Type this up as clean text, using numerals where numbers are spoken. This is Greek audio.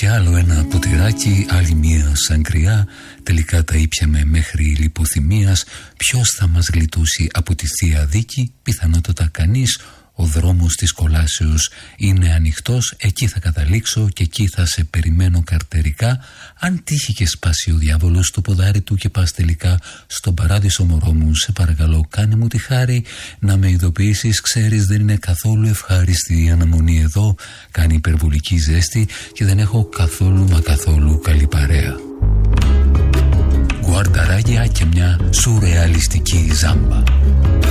και άλλο ένα ποτηράκι, άλλη μία σαγκριά. Τελικά τα ήπιαμε μέχρι λιποθυμίας. Ποιος θα μας γλιτώσει από τη θεία δίκη? Πιθανότατα κανείς. Ο δρόμος της κολάσεως είναι ανοιχτός, εκεί θα καταλήξω και εκεί θα σε περιμένω καρτερικά. Αν τύχει και σπάσει ο διάβολος το ποδάρι του και πας τελικά στον παράδεισο, μωρό μου, σε παρακαλώ κάνε μου τη χάρη να με ειδοποιήσεις. Ξέρεις, δεν είναι καθόλου ευχάριστη η αναμονή εδώ, κάνει υπερβολική ζέστη και δεν έχω καθόλου μα καθόλου καλή παρέα. Γκουαρνταράγια και μια σουρεαλιστική ζάμπα.